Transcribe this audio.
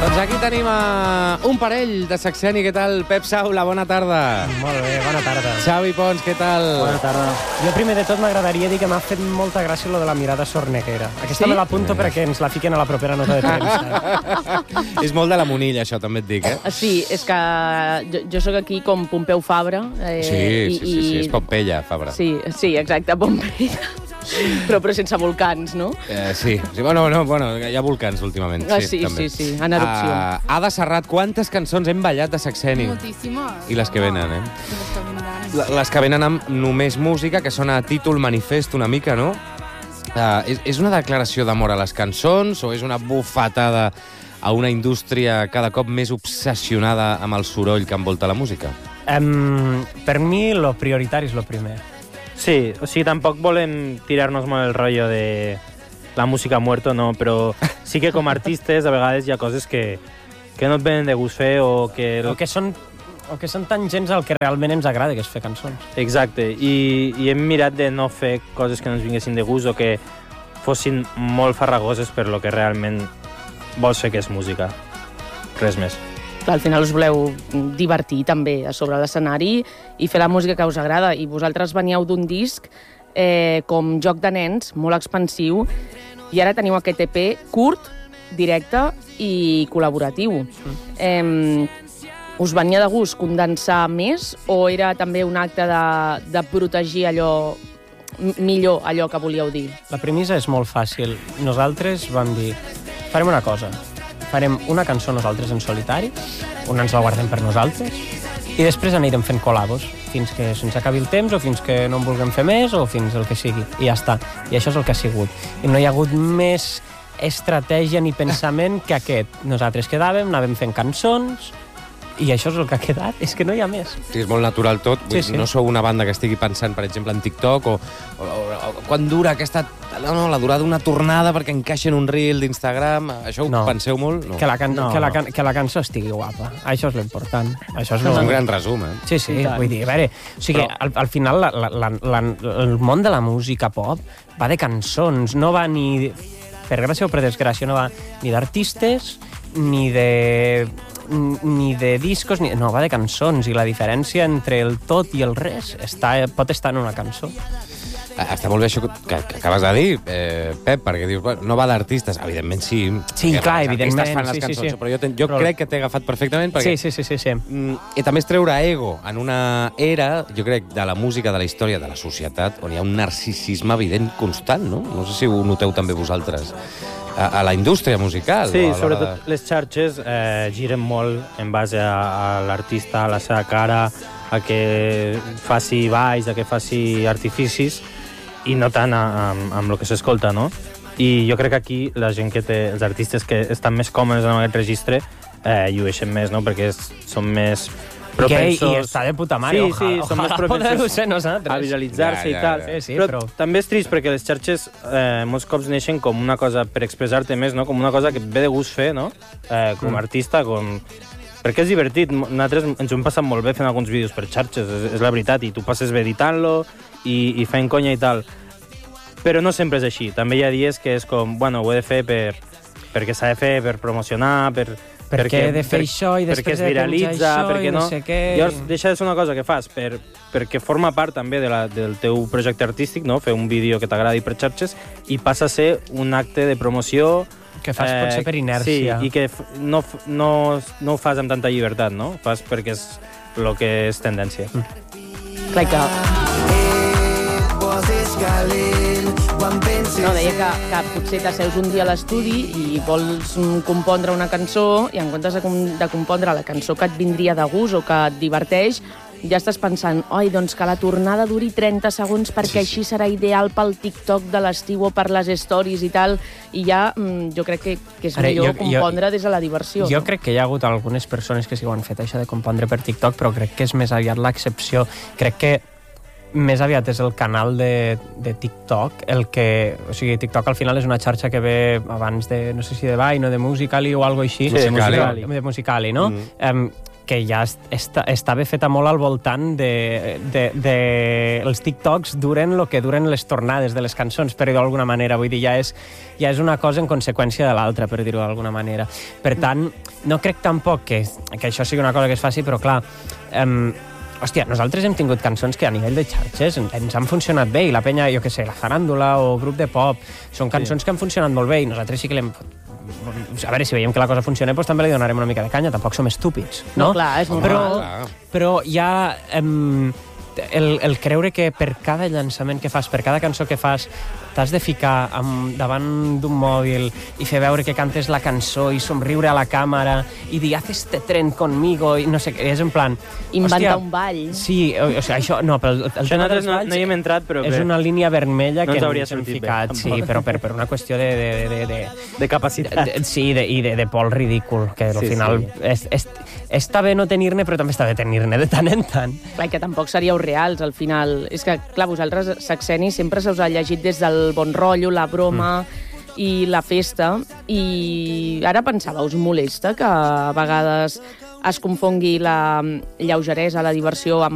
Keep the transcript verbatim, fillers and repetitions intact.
Doncs aquí tenim uh, un parell de Saxeni. Què tal, Pep Saula? Bona tarda. Molt bé, bona tarda. Xavi Pons, què tal? Bona tarda. Jo primer de tot m'agradaria dir que m'ha fet molta gràcia lo de la mirada sorneguera. Aquesta sí? me l'apunto perquè ens la fiquen a la propera nota de premsa. És molt de la Monilla, això, també et dic, eh? Sí, és que jo, jo sóc aquí com Pompeu Fabra. Eh, sí, i, sí, sí, sí, és Pompeia, Fabra. Sí, sí, exacte, Pompeia. Però, però sense volcans, no? Eh, sí, sí bueno, no, bueno, hi ha volcans últimament. Ah, sí, sí, també. sí, sí, en erupció. Uh, Ada Serrat, quantes cançons hem ballat de Saxeni? Moltíssimes. I les que venen, eh? I les que vindran. La- Les que venen amb només música, que sona a títol manifest una mica, no? Uh, és, és una declaració d'amor a les cançons o és una bufetada a una indústria cada cop més obsessionada amb el soroll que envolta la música? Um, per mi, lo prioritari és lo primer. Sí, o sigui, tampoc volem tirar-nos molt el rotllo de la música muerto, no, però sí que com a artistes a vegades hi ha coses que, que no et venen de gust fer o que... O que són, o que són tangents al que realment ens agrada, que és fer cançons. Exacte, i, i hem mirat de no fer coses que no ens vinguessin de gust o que fossin molt farragoses per lo que realment vols fer que és música. Res més. Clar, al final us voleu divertir també a sobre l'escenari i fer la música que us agrada. I vosaltres veníeu d'un disc eh, com Joc de nens, molt expansiu, i ara teniu aquest E P curt, directe i col·laboratiu. Eh, us venia de gust condensar més o era també un acte de, de protegir allò millor allò que volíeu dir? La premissa és molt fàcil. Nosaltres vam dir, farem una cosa, farem una cançó nosaltres en solitari, una ens la guardem per nosaltres, i després anirem fent col·labos, fins que se'ns acabi el temps, o fins que no en vulguem fer més, o fins el que sigui. I ja està. I això és el que ha sigut. I no hi ha hagut més estratègia ni pensament que aquest. Nosaltres quedàvem, anàvem fent cançons, i això és el que ha quedat. És que no hi ha més. Sí, és molt natural tot. Vull, Sí, sí. No sou una banda que estigui pensant, per exemple, en TikTok o, o, o, o quan dura aquesta... No, no, la durada d'una tornada perquè encaixa en un reel d'Instagram. Això ho No. penseu molt? No. Que la, can No, que, la no. can que la cançó estigui guapa. Això és l'important. Això és És lo... un gran resum, eh? Sí, sí, I tant. vull dir, a veure, o sigui, Però- al, al final la, la, la, la, el món de la música pop va de cançons, no va ni, per gràcia o per desgràcia, no va ni d'artistes, ni de ni de discos, ni, no, va de cançons, i la diferència entre el tot i el res està, pot estar en una cançó. Ah, Està molt bé això que, que acabes de dir, eh, Pep, perquè dius, bueno, no va d'artistes. Evidentment sí. Sí, perquè clar, els artistes evidentment, fan les sí, sí, cançons, sí. Però jo, ten, jo Però- crec que t'he agafat perfectament perquè... Sí, sí, sí, sí, sí. Mm, I també és treure ego en una era, jo crec, de la música, de la història, de la societat, on hi ha un narcisisme evident constant, no? No sé si ho noteu també vosaltres. A, a la indústria musical. Sí, o a l'hora sobretot les xarxes eh, giren molt en base a, a l'artista, a la seva cara, a que faci balls, a que faci artificis, i no tant a, amb, amb el que s'escolta, no? I jo crec que aquí la gent que té, els artistes que estan més còmodes en aquest registre, eh, llueixen més, no? Perquè és, són més propensos... I està de puta mare, sí, ojalà, sí, són més ojalà poder-ho propensos ser nosaltres. a visualitzar-se Ja, i ja, tal. ja. Sí, sí, però, però- també és trist perquè les xarxes eh, molts cops neixen com una cosa per expressar-te més, no? Com una cosa que et ve de gust fer, no? Eh, com a Mm. artista, com... Perquè és divertit. Nosaltres ens ho hem passat molt bé fent alguns vídeos per xarxes, és, és la veritat, i tu passes bé editant-lo i, i fent conya i tal. Però no sempre és així. També hi ha dies que és com, bueno, ho he de fer per, perquè s'ha de fer per promocionar, per... Perquè he de fer això i perquè després es he de penjar viralitza, això perquè i no no... sé què. Llavors, deixa de ser una cosa que fas per, perquè forma part també de la, del teu projecte artístic, no? Fer un vídeo que t'agradi per xarxes, i passa a ser un acte de promoció... Que fas potser per inèrcia. Sí, i que f- no, f- no, no ho fas amb tanta llibertat, no? Fas perquè és el que és tendència. Mm. Clar que... No, deia que, que potser t'asseus un dia a l'estudi i vols mm, compondre una cançó i en comptes de, com, de compondre la cançó que et vindria de gust o que et diverteix, ja estàs pensant, oi, doncs que la tornada duri trenta segons perquè Sí, sí. així serà ideal pel TikTok de l'estiu o per les stories i tal, i ja mm, jo crec que, que és Ara, millor jo- jo- compondre des de la diversió. Jo no? crec que hi ha hagut algunes persones que sí ho han fet, això de compondre per TikTok, però crec que és més aviat l'excepció. Crec que més aviat és el canal de, de TikTok, el que... O sigui, TikTok al final és una xarxa que ve abans de, no sé si de Vine o de Musical.ly o algo així. Sí, de Musical.ly. Musical.ly. De Musical.ly, no? Mm. Um, que ja està, estava feta molt al voltant de, de, de... Els TikToks duren el que duren les tornades de les cançons, per dir-ho d'alguna manera. Vull dir, ja és, ja és una cosa en conseqüència de l'altra, per dir-ho d'alguna manera. Per tant, no crec tampoc que, que això sigui una cosa que es faci, però clar... Um, Hòstia, nosaltres hem tingut cançons que a nivell de xarxes ens han funcionat bé, i la penya, jo què sé, la faràndula o grup de pop, són cançons sí. que han funcionat molt bé, i nosaltres sí que l'hem... A veure, si veiem que la cosa funciona, doncs també li donarem una mica de canya, tampoc som estúpids, no? No, clar, és molt però, clar. Però ja... Em, el, el creure que per cada llançament que fas, per cada cançó que fas, t'has de ficar amb, davant d'un mòbil i fer veure que cantes la cançó i somriure a la càmera i dir, haz este tren conmigo, i no sé què, és en plan... Inventar hòstia, un ball. Sí, o, o sigui, això, no, però el, el això tema dels no, balls no hi hem entrat, però és una línia vermella no que ens hauria ens hem sortit ficat, bé, sí, però per, per una qüestió de... de, de, de, de capacitat. De, sí, de, i de, de pol ridícul, que al sí, final sí. És, és, està bé no tenir-ne, però també està bé tenir-ne de tant en tant. Clar, que tampoc seríeu reals, al final. És que, clar, vosaltres, Saxeni, sempre se us ha llegit des del bon rotllo, la broma mm. i la festa, i ara pensava, us molesta que a vegades es confongui la lleugeresa, la diversió amb